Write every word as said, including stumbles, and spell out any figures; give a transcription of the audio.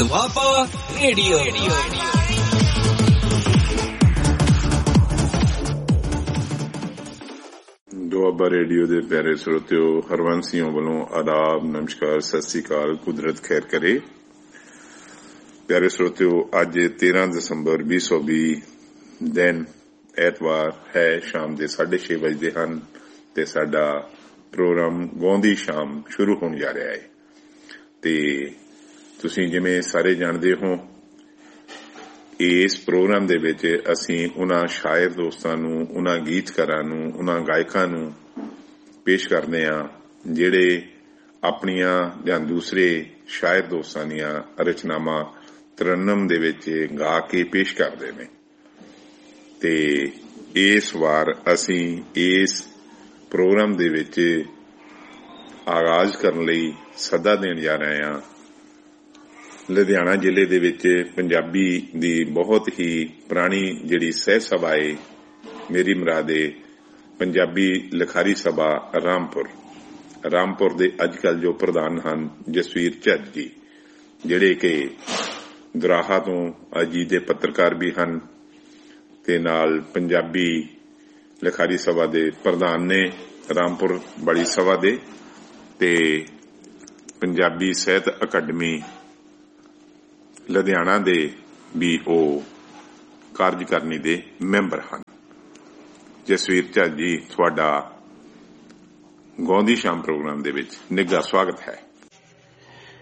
Doaba radio. Doaba radio ਦੇ ਪਿਆਰੇ ਸਰੋਤਿਓ, ਹਰਵੰਸੀਆਂ ਵੱਲੋਂ ਆਦਾਬ, ਨਮਸਕਾਰ, ਸਤਿ ਸ੍ਰੀ ਅਕਾਲ, ਕੁਦਰਤ ਖੈਰ ਕਰੇ। ਪਿਆਰੇ ਸਰੋਤਿਓ, ਅੱਜ ਤੇਰਾਂ ਦਸੰਬਰ ਵੀਹ ਸੌ ਵੀਹ ਦਿਨ ਐਤਵਾਰ ਹੈ। ਸ਼ਾਮ ਦੇ ਸਾਢੇ ਛੇ ਵਜਦੇ ਹਨ ਤੇ ਸਾਡਾ ਪ੍ਰੋਗਰਾਮ ਗਾਉਂਦੀ ਸ਼ਾਮ ਸ਼ੁਰੂ ਹੋਣ ਜਾ ਰਿਹਾ ਹੈ। ਤੇ ਤੁਸੀਂ ਜਿਵੇਂ ਸਾਰੇ ਜਾਣਦੇ ਹੋ, ਇਸ ਪ੍ਰੋਗਰਾਮ ਦੇ ਵਿੱਚ ਅਸੀਂ ਉਹਨਾਂ ਸ਼ਾਇਰ ਦੋਸਤਾਂ ਨੂੰ, ਉਹਨਾਂ ਗੀਤਕਾਰਾਂ ਨੂੰ, ਉਹਨਾਂ ਗਾਇਕਾਂ ਨੂੰ ਪੇਸ਼ ਕਰਦੇ ਹਾਂ ਜਿਹੜੇ ਆਪਣੀਆਂ ਜਾਂ ਦੂਸਰੇ ਸ਼ਾਇਰ ਦੋਸਤਾਂ ਦੀਆਂ ਰਚਨਾਵਾਂ ਤਰੰਨਮ ਦੇ ਵਿੱਚ ਗਾ ਕੇ ਪੇਸ਼ ਕਰਦੇ ਨੇ। ਤੇ ਇਸ ਵਾਰ ਅਸੀਂ ਇਸ ਪ੍ਰੋਗਰਾਮ ਦੇ ਵਿੱਚ ਆਗਾਜ਼ ਕਰਨ ਲਈ ਸੱਦਾ ਦੇਣ ਜਾ ਰਹੇ ਹਾਂ ਲੁਧਿਆਣਾ ਜ਼ਿਲ੍ਹੇ ਦੇ ਵਿੱਚ ਪੰਜਾਬੀ ਦੀ ਬਹੁਤ ਹੀ ਪੁਰਾਣੀ ਜਿਹੜੀ ਸਹਿ ਸਭਾ ਹੈ, ਮੇਰੀ ਮੁਰਾਦ ਹੈ ਪੰਜਾਬੀ ਲਿਖਾਰੀ ਸਭਾ ਰਾਮਪੁਰ ਰਾਮਪੁਰ ਦੇ ਅੱਜ ਕੱਲ੍ਹ ਜੋ ਪ੍ਰਧਾਨ ਹਨ ਜਸਵੀਰ ਝੱਜ ਜੀ, ਜਿਹੜੇ ਕਿ ਦੁਰਾਹਾ ਤੋਂ ਅਜੀਤ ਦੇ ਪੱਤਰਕਾਰ ਵੀ ਹਨ ਤੇ ਨਾਲ ਪੰਜਾਬੀ ਲਿਖਾਰੀ ਸਭਾ ਦੇ ਪ੍ਰਧਾਨ ਨੇ ਰਾਮਪੁਰ ਬੜੀ ਸਭਾ ਦੇ, ਤੇ ਪੰਜਾਬੀ ਸਾਹਿਤ ਅਕੈਡਮੀ ਲੁਧਿਆਣਾ ਦੇ ਵੀ ਉਹ ਕਾਰਜਕਾਰਨੀ ਦੇ ਮੈਂਬਰ ਹਨ। ਜਸਵੀਰ ਝੱਜ ਜੀ, ਤੁਹਾਡਾ ਗਾਉਂਦੀ ਸ਼ਾਮ ਪ੍ਰੋਗਰਾਮ ਦੇ ਵਿੱਚ ਨਿੱਘਾ ਸਵਾਗਤ ਹੈ।